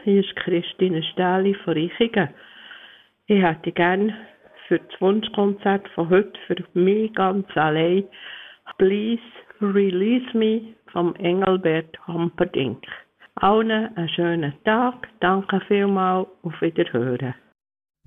hier ist Christine Stähli von Reichingen. Ich hätte gerne für das Wunschkonzert von heute für mich ganz allein «Please Release Me» vom Engelbert Humperdinck. Allen einen schönen Tag, danke vielmals, auf Wiederhören.